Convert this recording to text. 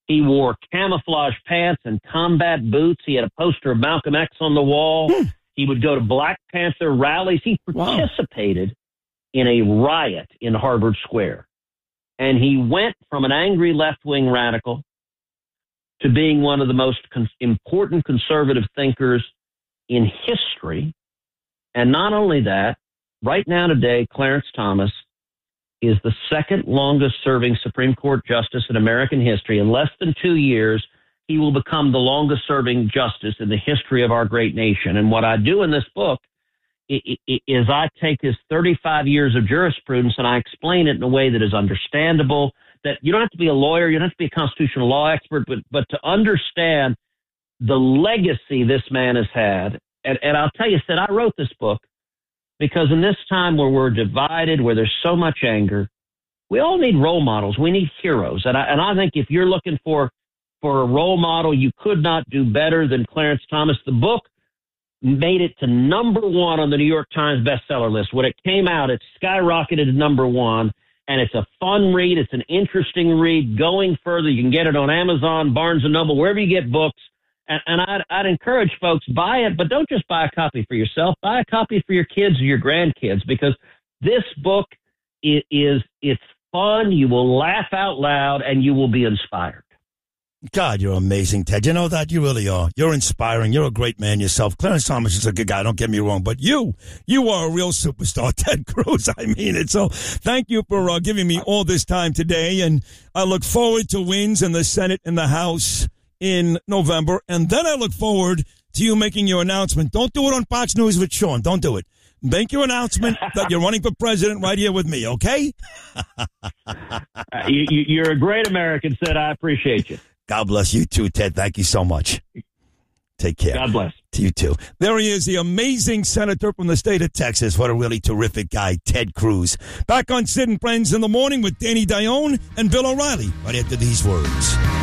He wore camouflage pants and combat boots. He had a poster of Malcolm X on the wall. He would go to Black Panther rallies. He participated in a riot in Harvard Square. And he went from an angry left-wing radical to being one of the most important conservative thinkers in history. And not only that, right now today, Clarence Thomas is the second longest serving Supreme Court justice in American history. In less than 2 years, he will become the longest serving justice in the history of our great nation. And what I do in this book is I take his 35 years of jurisprudence and I explain it in a way that is understandable, that you don't have to be a lawyer, you don't have to be a constitutional law expert, but to understand the legacy this man has had. And I'll tell you, Sid, I wrote this book because in this time where we're divided, where there's so much anger, we all need role models. We need heroes. And I think if you're looking for a role model, you could not do better than Clarence Thomas. The book made it to number one on the New York Times bestseller list. When it came out, it skyrocketed to number one, and it's a fun read. It's an interesting read. Going further, you can get it on Amazon, Barnes & Noble, wherever you get books. And I'd encourage folks, buy it, but don't just buy a copy for yourself. Buy a copy for your kids or your grandkids, because this book it's fun. You will laugh out loud, and you will be inspired. God, you're amazing, Ted. You know that? You really are. You're inspiring. You're a great man yourself. Clarence Thomas is a good guy. Don't get me wrong. But you are a real superstar, Ted Cruz. I mean it. So thank you for giving me all this time today. And I look forward to wins in the Senate and the House in November. And then I look forward to you making your announcement. Don't do it on Fox News with Sean. Don't do it. Make your announcement that you're running for president right here with me, okay? You're a great American, Sid. I appreciate you. God bless you too, Ted. Thank you so much. Take care. God bless. To you too. There he is, the amazing senator from the state of Texas. What a really terrific guy, Ted Cruz. Back on Sid and Friends in the Morning with Danny Dione and Bill O'Reilly right after these words.